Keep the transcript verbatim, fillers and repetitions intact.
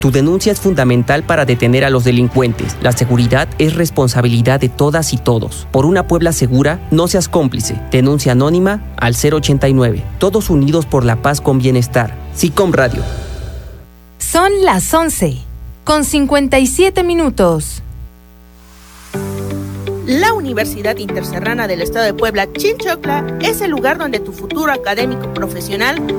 Tu denuncia es fundamental para detener a los delincuentes. La seguridad es responsabilidad de todas y todos. Por una Puebla segura, no seas cómplice. Denuncia anónima al cero ochenta y nueve. Todos unidos por la paz con bienestar. SICOM Radio. Son las once, con cincuenta y siete minutos. La Universidad Interserrana del Estado de Puebla, Chinchocla, es el lugar donde tu futuro académico profesional